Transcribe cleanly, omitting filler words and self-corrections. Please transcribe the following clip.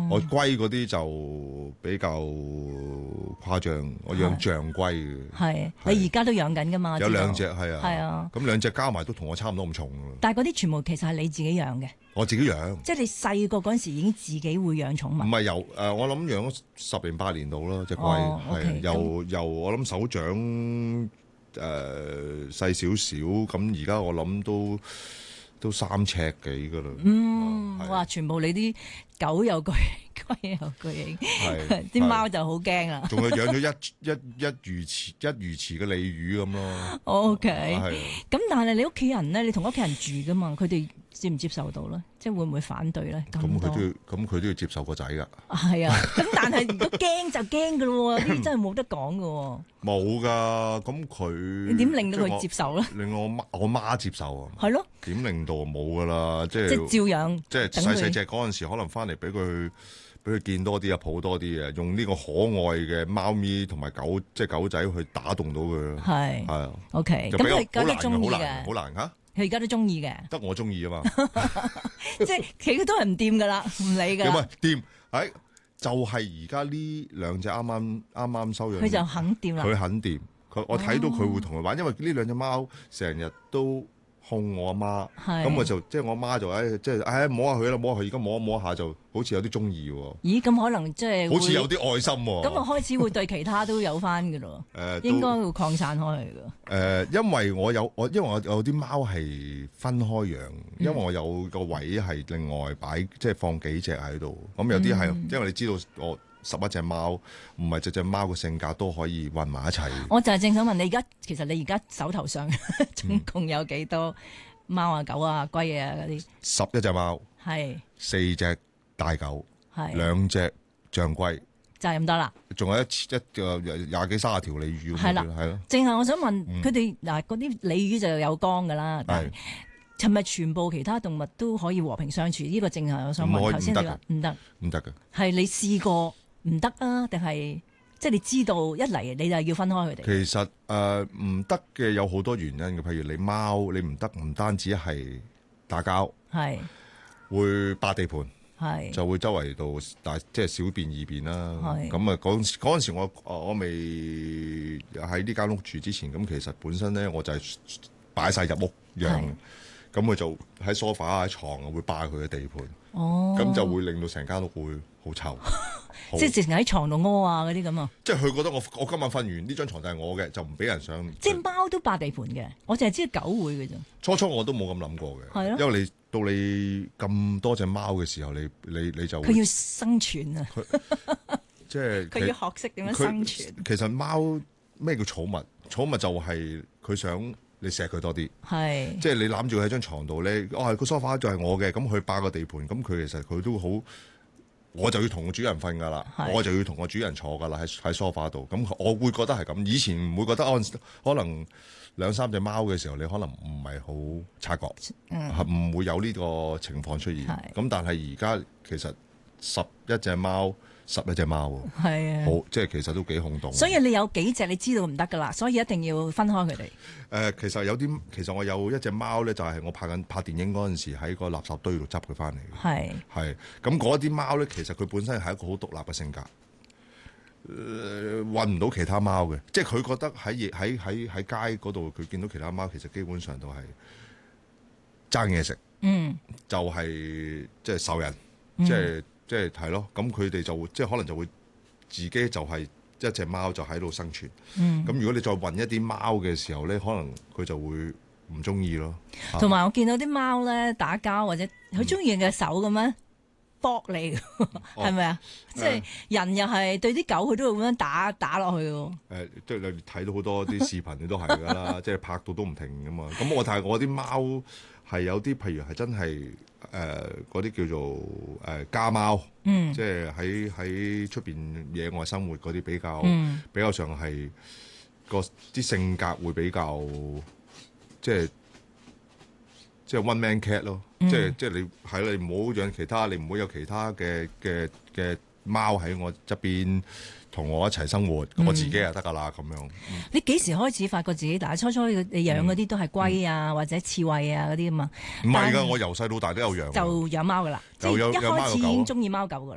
我龜嗰啲就比較誇張，我養象龜嘅。 係你而家都養緊㗎嘛？ 有2隻係啊。 係啊。 咁2隻加埋都同我差唔多咁重。 但係嗰啲全部其實係你自己養嘅。 我自己養。即係你細個嗰陣時已經自己會養寵物。 唔係由我諗養咗10年8年到啦，隻龜係由我諗手掌細少少，咁而家我諗都3尺幾噶啦。 哇！全部你啲狗又巨，龜又巨型，啲貓就好驚啦。 仲有養咗一魚池嘅鯉魚咁咯。 OK，咁但係你屋企人咧，你同屋企人住噶嘛？佢哋接唔接受到咧？即係會唔會反對咧？咁佢都要接受個仔噶。 係啊，咁但係如果驚就驚噶咯，呢啲真係冇得講噶。 冇噶，咁佢你點令到佢接受咧？ 令我媽接受啊。 係咯。 點令到冇噶啦，即係照養。 即係細隻嗰陣時，可能翻嚟俾佢見多啲啊，抱多啲啊，用呢個可愛嘅貓咪同埋狗，即係狗仔去打動到佢。 係啊。 OK，咁佢而家都中意嘅。 好難嚇。 佢而家都中意嘅。 得我中意啊嘛。 即係佢都係唔掂噶啦，唔理噶。 點啊？掂？就係而家呢2隻啱啱收養。 佢就肯掂啦。 佢肯掂，我睇到佢會同佢玩，因為呢2隻貓成日都控我阿媽，咁我就即係我阿媽就即係摸下佢啦，摸下佢，而家摸下就好似有啲中意喎。 咦？咁可能即係好似有啲愛心喎。 咁我開始會對其他都有翻㗎咯。應該會擴散開去㗎。 因為我有啲貓係分開養，因為我有個位係另外擺，即係放幾隻喺度。咁有啲係，因為你知道我11隻貓，唔係隻貓嘅性格都可以混埋一齊。 我就係正想問你，其實你而家手頭上總共有幾多貓啊、狗啊、龜啊嗰啲 ？11隻貓， 係 4隻大狗， 係 2隻象龜，就係咁多啦。 仲有一個20幾30條鯉魚。 係啦，係咯。正係我想問佢哋嗱，嗰啲鯉魚就有缸㗎啦，但係係咪全部其他動物都可以和平相處？呢個正係我想問。頭先你話唔得， 唔得嘅。係你試過唔得啊？定係即係你知道一嚟你就要分開佢哋？ 其實唔得嘅有好多原因嘅，譬如你貓你唔得，唔單止係打交，係會霸地盤，係就會周圍度即係小便異便啦。咁啊嗰陣時我未喺呢間屋住之前，咁其實本身咧我就係擺晒入屋養。咁佢就喺梳化喺床啊，會霸佢嘅地盤。咁就會令到成間屋會好臭。 即係直情喺床度屙啊嗰啲咁啊！ 即係佢覺得我今晚瞓完呢張床就係我嘅，就唔俾人上。 即係貓都霸地盤嘅，我淨係知道狗會嘅啫。 初我都冇咁諗過嘅。係咯。因為你咁多隻貓嘅時候，你就佢要生存啊！ 即係佢要學識點樣生存。 其實貓咩叫寵物？寵物就係佢想你錫佢多啲，即係你攬住佢喺張床度咧，個梳化就係我嘅，咁佢霸個地盤，咁佢其實佢都好，我就要同個主人瞓噶啦，我就要同個主人坐噶啦，喺梳化度，咁我會覺得係咁，以前唔會覺得，可能2、3隻貓嘅時候，你可能唔係好察覺，唔會有呢個情況出現，咁但係而家其實11隻貓。11隻貓喎，係啊，好即係其實都幾轟動。 所以你有幾隻你知道唔得噶啦，所以一定要分開佢哋。 其實我有一隻貓咧，就係我拍電影嗰陣時喺個垃圾堆度執佢翻嚟嘅。係咁嗰啲貓咧，其實佢本身係一個好獨立嘅性格，混唔到其他貓嘅，即係佢覺得喺街嗰度佢見到其他貓，其實基本上都係爭嘢食，就係即係獸人，即係係咯，咁佢哋就即係可能就會自己就係一隻貓就喺度生存。咁如果你再混一啲貓嘅時候咧，可能佢就會唔中意咯。 同埋我見到啲貓咧打交或者佢中意嘅手咁樣搏你，係咪啊？即係人又係對啲狗佢都會咁樣打落去嘅。 即係你睇到好多啲視頻，你都係㗎啦，即係拍到都唔停㗎嘛。咁我睇我啲貓係有啲，譬如係真係。嗰啲叫做家貓，即係喺出邊野外生活嗰啲比較上係啲性格會比較即係 one man cat 咯，即係你係啦，你唔好養其他，你唔好有其他嘅貓喺我側邊同我一齊生活，我自己就得噶啦咁樣。 你幾時開始發覺自己大？初你養嗰啲都係龜啊，或者刺蝟啊嗰啲啊嘛？ 唔係噶，我由細到大都有養。 就養貓噶啦，即係一開始已經中意貓狗噶啦。